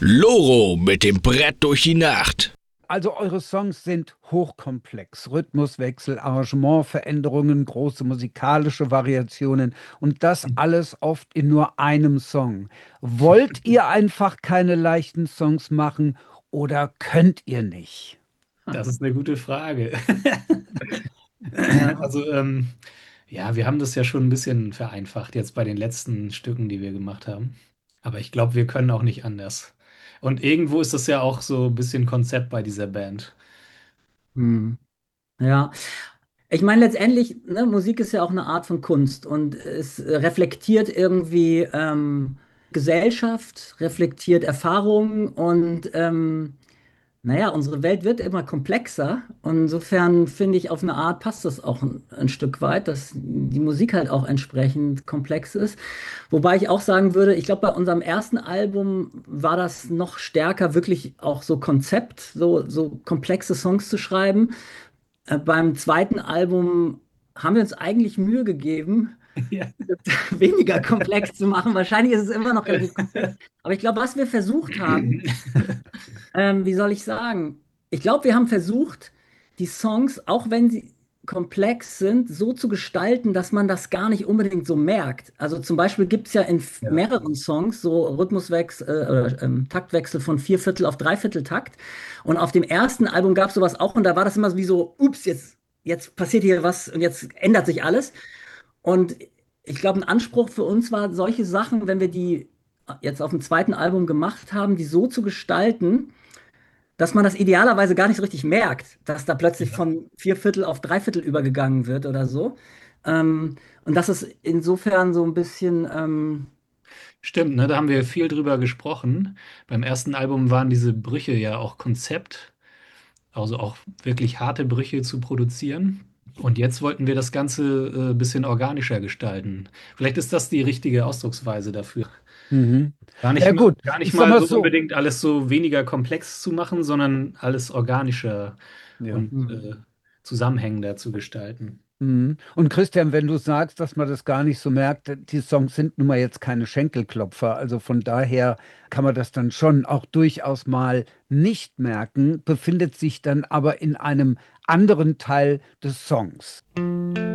Loro mit dem Brett durch die Nacht. Also eure Songs sind hochkomplex. Rhythmuswechsel, Arrangementveränderungen, große musikalische Variationen und das alles oft in nur einem Song. Wollt ihr einfach keine leichten Songs machen oder könnt ihr nicht? Das ist eine gute Frage. Also, ja, wir haben das ja schon ein bisschen vereinfacht jetzt bei den letzten Stücken, die wir gemacht haben. Aber ich glaube, wir können auch nicht anders. Und irgendwo ist das ja auch so ein bisschen Konzept bei dieser Band. Hm. Ja, ich meine letztendlich, ne, Musik ist ja auch eine Art von Kunst und es reflektiert irgendwie Gesellschaft, reflektiert Erfahrungen und naja, unsere Welt wird immer komplexer und insofern finde ich, auf eine Art passt das auch ein Stück weit, dass die Musik halt auch entsprechend komplex ist. Wobei ich auch sagen würde, ich glaube, bei unserem ersten Album war das noch stärker, wirklich auch so Konzept, so komplexe Songs zu schreiben. Beim zweiten Album haben wir uns eigentlich Mühe gegeben, Ja. weniger komplex zu machen. Wahrscheinlich ist es immer noch relativ komplex. Aber ich glaube, was wir versucht haben, wie soll ich sagen? Ich glaube, wir haben versucht, die Songs, auch wenn sie komplex sind, so zu gestalten, dass man das gar nicht unbedingt so merkt. Also zum Beispiel gibt es ja in Ja. mehreren Songs so Rhythmuswechsel, Taktwechsel von Vierviertel auf Dreivierteltakt. Und auf dem ersten Album gab es sowas auch und da war das immer so wie so, ups, jetzt passiert hier was und jetzt ändert sich alles. Und ich glaube, ein Anspruch für uns war, solche Sachen, wenn wir die jetzt auf dem zweiten Album gemacht haben, die so zu gestalten, dass man das idealerweise gar nicht so richtig merkt, dass da plötzlich Ja. von Vierviertel auf Dreiviertel übergegangen wird oder so. Und das ist insofern so ein bisschen, Stimmt, ne? Da haben wir viel drüber gesprochen. Beim ersten Album waren diese Brüche ja auch Konzept, also auch wirklich harte Brüche zu produzieren. Und jetzt wollten wir das Ganze ein bisschen organischer gestalten. Vielleicht ist das die richtige Ausdrucksweise dafür. Mhm. Gar nicht Ja mal, gut, gar nicht ich sag mal mal so so. unbedingt alles so weniger komplex zu machen, sondern alles organischer Ja. und hm. zusammenhängender zu gestalten. Mhm. Und Christian, wenn du sagst, dass man das gar nicht so merkt, die Songs sind nun mal jetzt keine Schenkelklopfer. Also von daher kann man das dann schon auch durchaus mal nicht merken, befindet sich dann aber in einem anderen Teil des Songs.